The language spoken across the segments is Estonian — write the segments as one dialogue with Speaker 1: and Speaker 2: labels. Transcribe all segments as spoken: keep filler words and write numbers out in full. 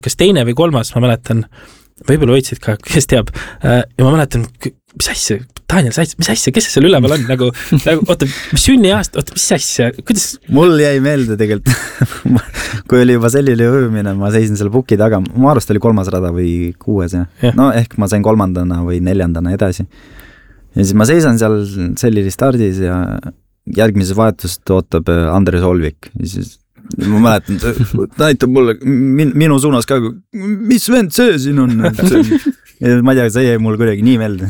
Speaker 1: kas teine või kolmas, ma mäletan, võib-olla võitsid ka, kes teab, ja ma mäletan, mis asja, Daniel, mis asja, kes see seal üleval on, nagu, nagu oota, sünniaast, oota, mis asja, kuidas?
Speaker 2: Mul jäi meelde tegelikult, kui oli juba selline ujumine, ma seisin selle puki taga, ma arvast oli kolmas rada või kuues, ja. Ja. No ehk ma sain kolmandana või neljandana edasi. Ja siis ma seisan seal selline stardis ja järgmises vahetust ootab Andres Olvik ja siis ma mäletan, näitab mulle min, minu suunas ka, mis vend see siin on? Ja ma ei tea, see jäi mul kuidagi nii meelde.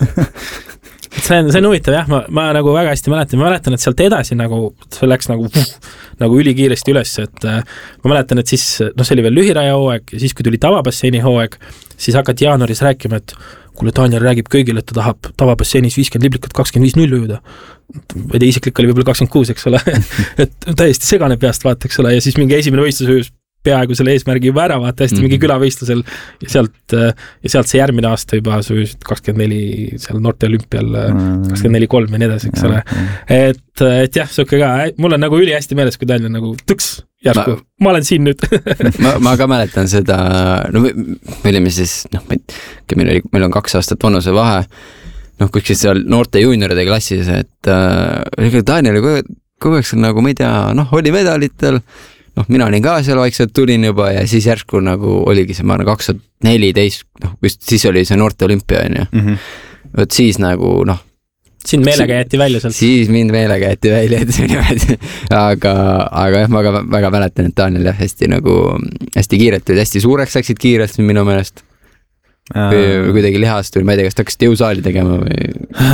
Speaker 1: see on, see on huvitav, jah, ma, ma nagu väga hästi mäletan, ma mäletan, et sealt edasi nagu, see läks nagu, nagu ülikiiresti üles, et ma mäletan, et siis, no see oli veel lühiraja hooaeg ja siis, kui tuli tavabasseini hooaeg, siis hakati jaanuaris rääkima, et kuule, Daniel räägib kõigile, et ta tahab tavabasseinis viiskümmend liblikat kakskümmend viis null ujuda. Või te isiklik oli võib-olla kakskümmend kuus, eks ole, et täiesti segane peast vaata, eks ole, ja siis mingi esimene võistlus ujus peaaegu selle eesmärgi juba ära, vaata hästi mm-hmm. mingi külavõistlusel ja sealt, ja sealt see järgmine aasta juba sujusid kakskümmend neli seal noorte olümpial mm-hmm. kakskümmend neli kolm ja nii edasi, eks ole. Et, et jah, suke ka, mul on nagu üli hästi meeles, kui Daniel nagu tõks järsku, ma, ma olen siin nüüd.
Speaker 3: ma, ma ka mäletan seda, no me, me olime siis, noh, meil, oli, meil on kaks aastat vanuse vahe, noh, kuskil seal noorte juunioride klassis, et äh, Daniel kogu aeg seal nagu, ma ei tea, noh, oli medalitel, noh, mina olin ka seal vaikselt, tulin juba ja siis järsku nagu oligi see, ma arvan, kaks tuhat neliteist, noh, just siis oli see noorte olümpia, on ju. Mm-hmm. Võt siis nagu, noh,
Speaker 1: sind meelega jäeti välja sealt.
Speaker 3: Siis mind meelega jäeti välja, et see niimoodi. Aga, aga jah, ma ka väga mäletan, et Daniel jah, hästi nagu, hästi kiirelt olid, hästi suureks läksid kiirelt minu meelest. Või, või kuidagi lihast või ma ei tea, kas ta hakkasid jõusaali tegema või?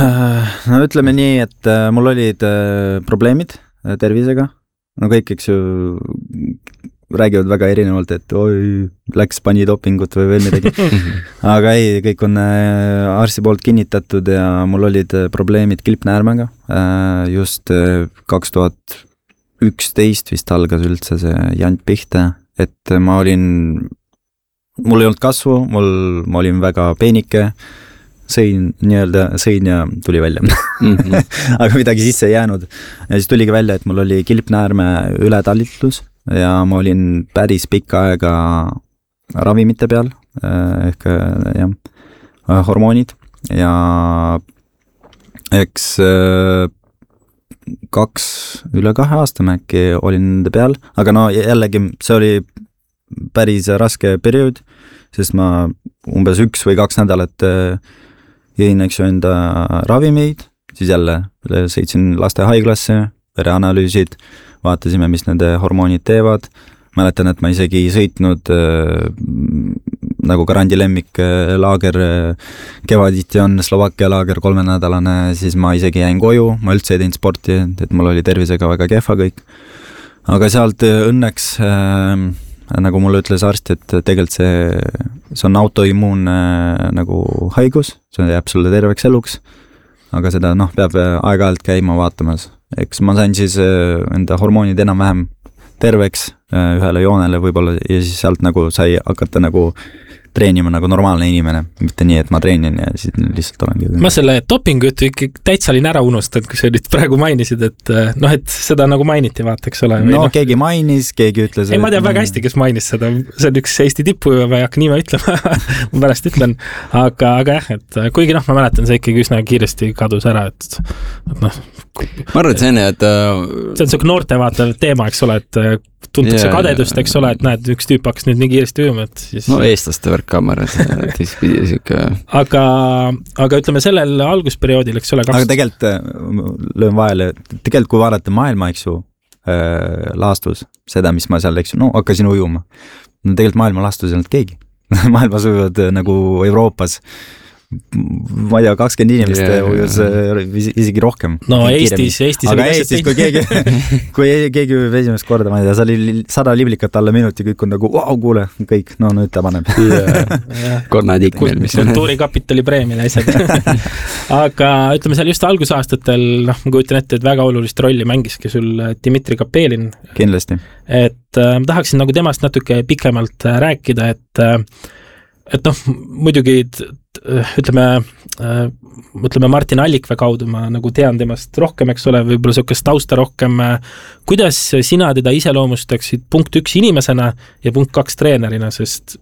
Speaker 2: No ütleme nii, et mul olid probleemid tervisega. No kõik, eks ju, räägivad väga erinevalt, et oi, läks pani dopingut või veel midagi. Aga ei, kõik on arsti poolt kinnitatud ja mul olid probleemid kilpnäärmega. Just kaks tuhat üksteist vist algas üldse see jant pihta, et ma olin, mul ei olnud kasvu, mul, ma olin väga peenike, sõin, nii-öelda sõin ja tuli välja. Mm-hmm. Aga midagi sisse ei jäänud. Ja siis tuligi välja, et mul oli kilpnäärme ületalitlus ja ma olin päris pikka aega ravimite peal, ehk jah, hormoonid ja eks kaks, üle kahe aasta äkki olin nende peal, aga no jällegi see oli päris raske periood, sest ma umbes üks või kaks nädalat jõin, eks ju, enda ravimeid, siis jälle sõitsin laste haiglasse, vereanalüüsid, vaatasime, mis nende hormoonid teevad. Mäletan, et ma isegi sõitnud äh, nagu Garandi lemmik äh, laager äh, kevaditi on Slovakkia laager kolmenädalane, siis ma isegi jäin koju, ma üldse ei teinud sporti, et mul oli tervisega väga kehva kõik. Aga sealt õnneks äh, nagu mulle ütles arst, et tegelikult see, see on autoimmuun nagu haigus, see jääb sulle terveks eluks, aga seda noh, peab aeg-ajalt käima vaatamas. Eks ma sain siis enda hormoonid enam-vähem terveks ühele joonele võib-olla ja siis sealt nagu sai hakata nagu treenima nagu normaalne inimene, mitte nii, et ma treenin ja siis lihtsalt olengi.
Speaker 1: Ma selle dopingu jutu ikka täitsa olin ära unustanud, kui sa nüüd praegu mainisid, et noh, et seda nagu mainiti, vaata, eks ole.
Speaker 2: No, no keegi mainis, keegi ütles.
Speaker 1: Ei, ma tean väga hästi, kes mainis seda. See on üks Eesti tippu ja ma ei hakka nii ma ütlema. ma pärast ütlen. Aga, aga jah, et kuigi noh, ma mäletan, see ikkagi üsna kiiresti kadus ära, et, et noh.
Speaker 3: Ma arvan, et see on, et
Speaker 1: see on selline noorte vaatav teema, eks ole, et tuntakse yeah, kadedust, eks ole, et näed, üks tüüp hakkas nüüd nii kiiresti ujuma, et siis...
Speaker 3: No eestlaste värk ka, ma arvan, et siis pidi siuke...
Speaker 1: Aga, aga ütleme sellel algusperioodil, eks ole...
Speaker 2: Kaks... Aga tegelikult, löön vahele, tegelikult kui vaadata maailma, eks ju, äh, laastus, seda, mis ma seal, eks ju, no hakkasin ujuma. No tegelikult maailma laastus ei olnud keegi. Maailmas ujuvad nagu Euroopas ma ei tea, kakskümmend inimest yeah, ujus yeah. isegi rohkem.
Speaker 1: No Eestis, Eestis
Speaker 2: aga Eestis, kui keegi, kui keegi ujub esimest korda, ma ei tea, sa oli sada liblikat alla minuti, kõik on nagu, wow, kuule, kõik, no nüüd ta paneb.
Speaker 3: Yeah. Kornadik meil, mis on.
Speaker 1: Kultuurikapitali preemile asjad. Aga ütleme seal just algusaastatel, noh, ma kujutan ette, et väga olulist rolli mängiski sul Dmitri Kapelin.
Speaker 2: Kindlasti.
Speaker 1: Et äh, ma tahaksin nagu temast natuke pikemalt rääkida, et äh, et noh, muidugi ütleme, ütleme Martin Allikvee kaudu ma nagu tean temast rohkem, eks ole, võib-olla sihukest tausta rohkem. Kuidas sina teda iseloomustaksid punkt üks inimesena ja punkt kaks treenerina, sest